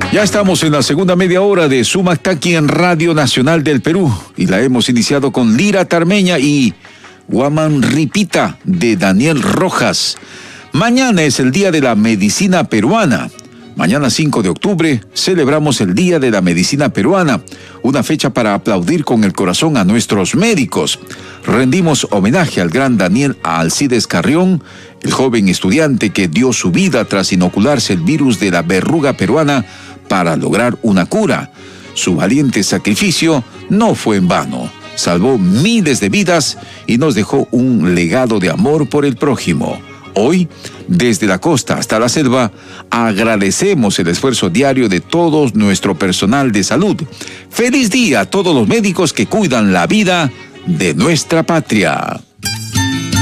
Ya estamos en la segunda media hora de Sumactaqui en Radio Nacional del Perú y la hemos iniciado con Lira Tarmeña y Guaman Ripita de Daniel Rojas. Mañana es el Día de la Medicina Peruana. Mañana 5 de octubre celebramos el Día de la Medicina Peruana, una fecha para aplaudir con el corazón a nuestros médicos. Rendimos homenaje al gran Daniel Alcides Carrión, el joven estudiante que dio su vida tras inocularse el virus de la verruga peruana para lograr una cura. Su valiente sacrificio no fue en vano. Salvó miles de vidas y nos dejó un legado de amor por el prójimo. Hoy, desde la costa hasta la selva, agradecemos el esfuerzo diario de todo nuestro personal de salud. ¡Feliz día a todos los médicos que cuidan la vida de nuestra patria!